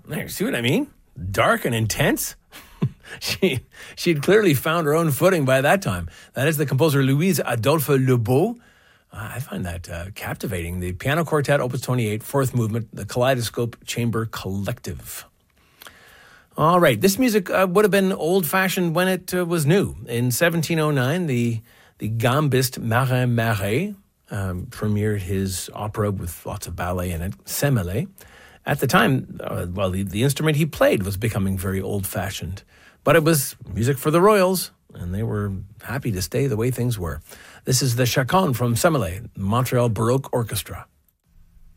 There, see what I mean? Dark and intense. She'd clearly found her own footing by that time. That is the composer Louise Adolphe Lebeau. I find that captivating. The Piano Quartet, Opus 28, fourth movement, the Kaleidoscope Chamber Collective. All right, this music would have been old-fashioned when it was new. In 1709, the gambist Marin Marais premiered his opera with lots of ballet in it, Semele. At the time, the instrument he played was becoming very old-fashioned. But it was music for the royals, and they were happy to stay the way things were. This is the Chaconne from Semele, Montreal Baroque Orchestra.